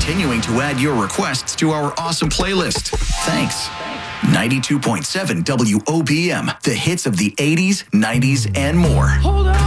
continuing to add your requests to our awesome playlist. Thanks. 92.7 WOPM, the hits of the 80s, 90s, and more. Hold on.